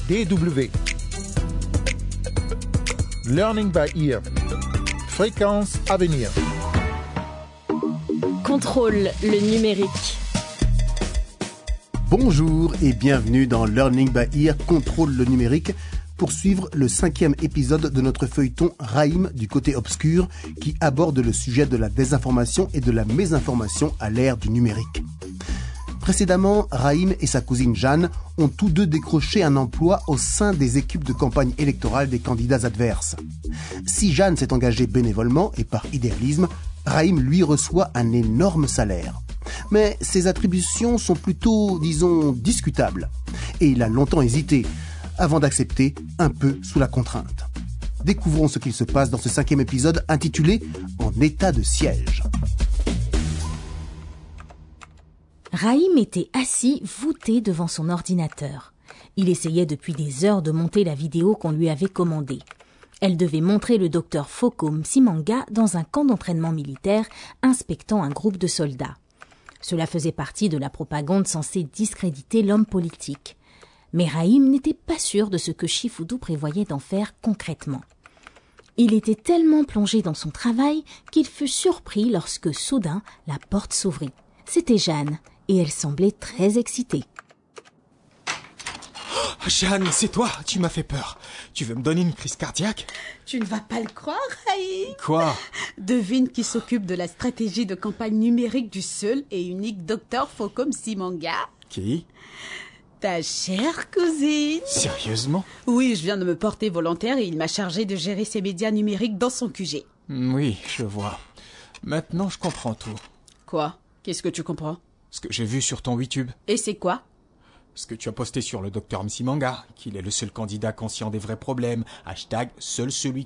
DW. Learning by ear. Fréquence à venir. Contrôle le numérique. Bonjour et bienvenue dans Learning by Ear, Contrôle le numérique, pour suivre le 5e épisode de notre feuilleton Raïm du côté obscur qui aborde le sujet de la désinformation et de la mésinformation à l'ère du numérique. Précédemment, Raïm et sa cousine Jeanne ont tous deux décroché un emploi au sein des équipes de campagne électorale des candidats adverses. Si Jeanne s'est engagée bénévolement et par idéalisme, Raïm lui reçoit un énorme salaire. Mais ses attributions sont plutôt, disons, discutables. Et il a longtemps hésité, avant d'accepter, un peu sous la contrainte. Découvrons ce qu'il se passe dans ce 5e épisode intitulé « En état de siège ». Raïm était assis, voûté devant son ordinateur. Il essayait depuis des heures de monter la vidéo qu'on lui avait commandée. Elle devait montrer le docteur Foko Msimanga dans un camp d'entraînement militaire inspectant un groupe de soldats. Cela faisait partie de la propagande censée discréditer l'homme politique. Mais Raïm n'était pas sûr de ce que Shifudu prévoyait d'en faire concrètement. Il était tellement plongé dans son travail qu'il fut surpris lorsque, soudain, la porte s'ouvrit. C'était Jeanne, et elle semblait très excitée. Oh, Jeanne, c'est toi, tu m'as fait peur. Tu veux me donner une crise cardiaque? Tu ne vas pas le croire, Raïm. Quoi? Devine qui s'occupe de la stratégie de campagne numérique du seul et unique docteur Foko Msimanga. Qui? Ta chère cousine. Sérieusement? Oui, je viens de me porter volontaire et il m'a chargé de gérer ses médias numériques dans son QG. Oui, je vois. Maintenant, je comprends tout. Quoi? Qu'est-ce que tu comprends? Ce que j'ai vu sur ton YouTube. Et c'est quoi? Ce que tu as posté sur le docteur Msimanga, qu'il est le seul candidat conscient des vrais problèmes. #, seul celui